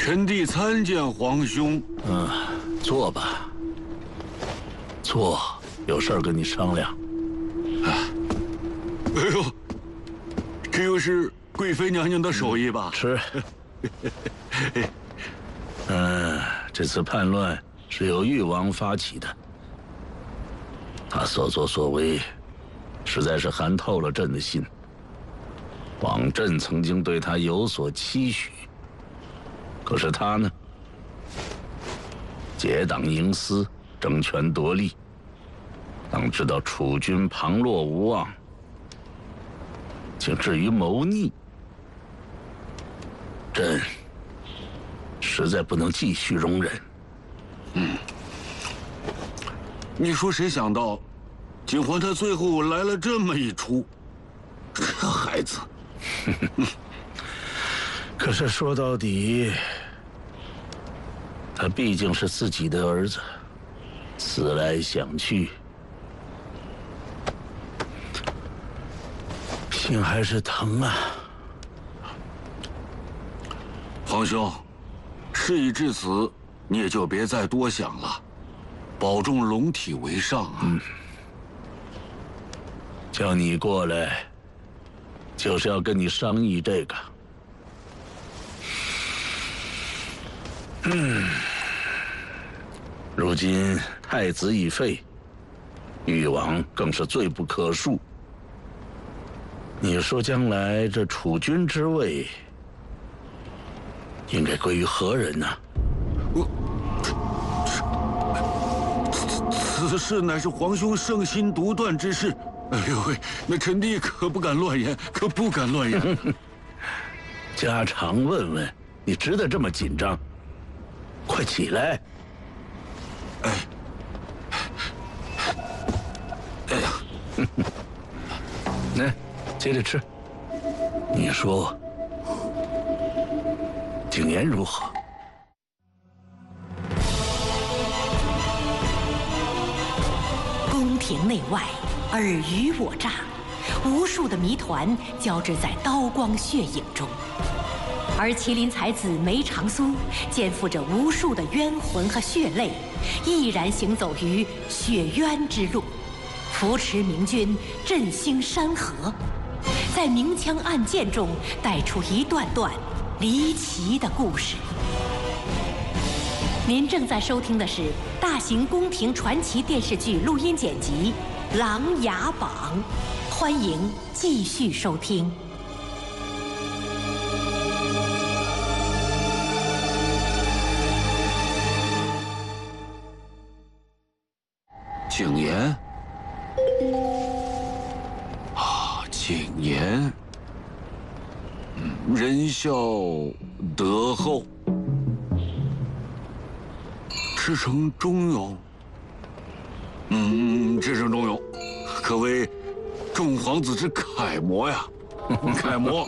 臣弟参见皇兄。 坐吧，坐，有事儿跟你商量。 哎呦，这又是贵妃娘娘的手艺吧？ 吃。这次叛乱是由誉王发起的，他所作所为，实在是寒透了朕的心。往朕曾经对他有所期许，可是他呢，结党营私，争权夺利。当知道楚军旁落无望，竟至于谋逆，朕实在不能继续容忍。 你说谁想到，景桓他最后来了这么一出，这孩子。 可是说到底，他毕竟是自己的儿子，思来想去，心还是疼啊。 皇兄，事已至此，你也就别再多想了，保重龙体为上啊。 叫你过来，就是要跟你商议这个。如今太子已废，誉王更是罪不可恕。你说将来这储君之位，应该归于何人呢？ 此事乃是皇兄圣心独断之事。哎呦喂，那臣弟可不敢乱言，可不敢乱言。 家常问问，你值得这么紧张？快起来！ 哎呀， 来，接着吃。你说，景琰如何？ 宫廷内外，尔虞我诈，无数的谜团交织在刀光血影中。而麒麟才子梅长苏肩负着无数的冤魂和血泪，毅然行走于血冤之路，扶持明军振兴山河，在明枪暗箭中带出一段段离奇的故事。您正在收听的是大型宫廷传奇电视剧录音剪辑《琅琊榜》，欢迎继续收听。 景琰啊，景琰，仁孝德厚，赤诚忠勇。赤诚忠勇，可谓众皇子之楷模呀，楷模。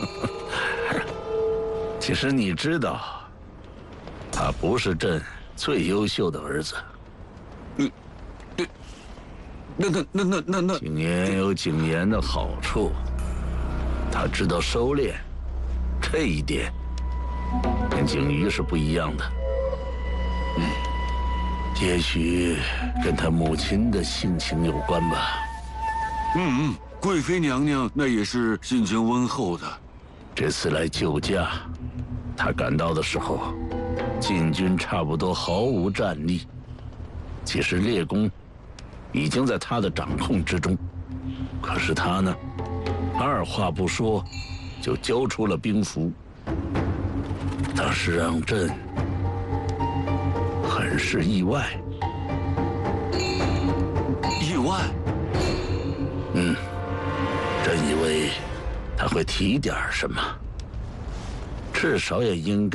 其实你知道，他不是朕最优秀的儿子。 那景琰有景琰的好处，他知道收敛，这一点跟景瑜是不一样的。也许跟他母亲的性情有关吧。 贵妃娘娘那也是性情温厚的。 这次来救驾，他赶到的时候，晋军差不多毫无战力。其实列公已经在他的掌控之中，可是他呢，二话不说就交出了兵符，倒是让朕很是意外。 意外？ 朕以为他会提点什么，至少也应该